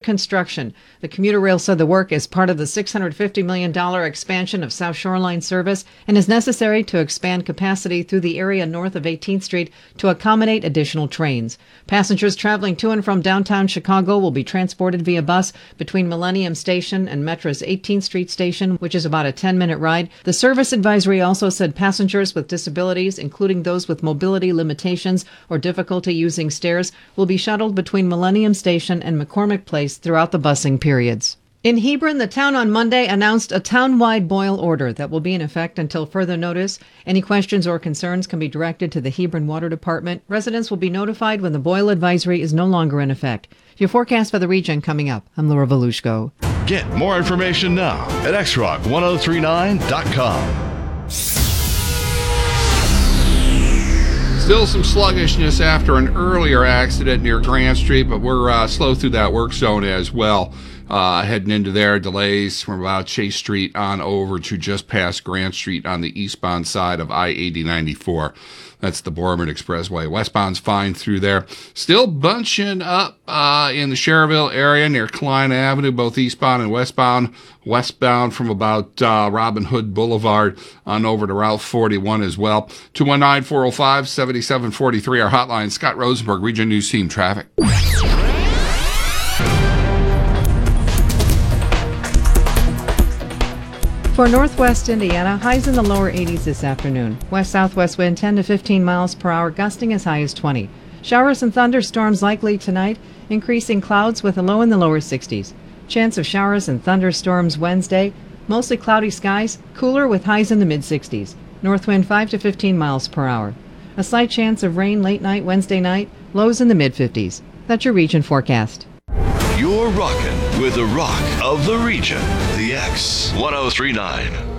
construction. The commuter rail said the work is part of the $650 million expansion of South Shoreline service and is necessary to expand capacity through the area north of 18th Street to accommodate additional trains. Passengers traveling to and from downtown Chicago will be transported via bus between Millennium Station and Metra's 18th Street station, which is about a 10-minute ride. The service advisory also said passengers with disabilities, including those with mobility limitations or difficulty using stairs, will be shuttled between Millennium Station and McCormick Place throughout the busing periods. In Hebron, the town on Monday announced a town-wide boil order that will be in effect until further notice. Any questions or concerns can be directed to the Hebron Water Department. Residents will be notified when the boil advisory is no longer in effect. Your forecast for the region coming up. I'm Laura Volushko. Get more information now at xrock1039.com. Still some sluggishness after an earlier accident near Grant Street, but we're slow through that work zone as well. Heading into there, delays from about Chase Street on over to just past Grant Street on the eastbound side of I-8094. That's the Borman Expressway. Westbound's fine through there. Still bunching up in the Cherville area near Klein Avenue, both eastbound and westbound. Westbound from about Robin Hood Boulevard on over to Route 41 as well. 219-405-7743, our hotline. Scott Rosenberg, Region News Team Traffic. For northwest Indiana, highs in the lower 80s this afternoon. West-southwest wind 10 to 15 miles per hour, gusting as high as 20. Showers and thunderstorms likely tonight, increasing clouds with a low in the lower 60s. Chance of showers and thunderstorms Wednesday, mostly cloudy skies, cooler with highs in the mid-60s. North wind 5 to 15 miles per hour. A slight chance of rain late night Wednesday night, lows in the mid-50s. That's your region forecast. You're rocking with the rock of the region, the X1039.